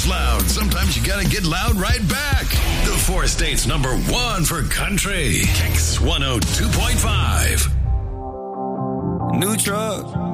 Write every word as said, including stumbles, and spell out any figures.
gets loud, sometimes you gotta get loud right back. The four states number one for country. Kicks one oh two point five. New truck.